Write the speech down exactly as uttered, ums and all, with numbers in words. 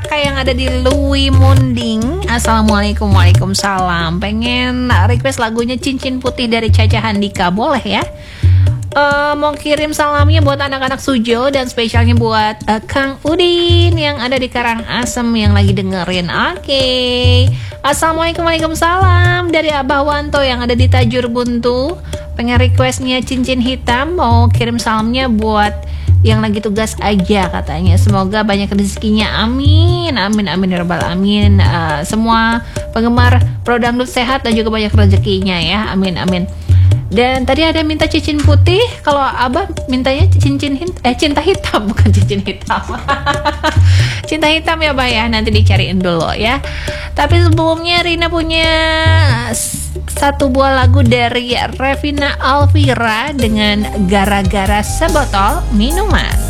kakak yang ada di Lui Munding. Assalamualaikum, waalaikumsalam. Pengen request lagunya Cincin Putih dari Caca Handika, boleh ya? Uh, mau kirim salamnya buat anak-anak Sujo dan spesialnya buat uh, Kang Udin yang ada di Karangasem yang lagi dengerin. Oke, okay. Assalamualaikum, waalaikumsalam dari Abah Wanto yang ada di Tajur Buntu. Pengen requestnya Cincin Hitam, mau kirim salamnya buat yang lagi tugas aja katanya. Semoga banyak rezekinya, amin, amin, amin, ya rabbal amin. Uh, semua penggemar Pro Dangdut sehat dan juga banyak rezekinya ya, amin, amin. Dan tadi ada minta cincin putih, kalau Abah mintanya cincin hit- eh cinta hitam, bukan cincin hitam. Cinta hitam ya Abah ya, nanti dicariin dulu ya. Tapi sebelumnya Rina punya satu buah lagu dari Revina Alvira dengan Gara-Gara Sebotol Minuman.